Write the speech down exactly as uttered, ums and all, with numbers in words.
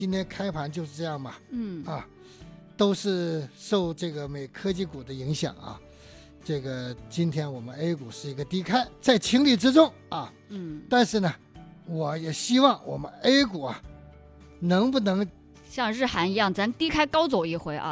今天开盘就是这样嘛， 嗯啊，都是受这个美科技股的影响啊。这个今天我们 A 股是一个低开，在情理之中啊。 嗯， 但是呢，我也希望我们 A 股啊，能不能像日韩一样，咱低开高走一回啊。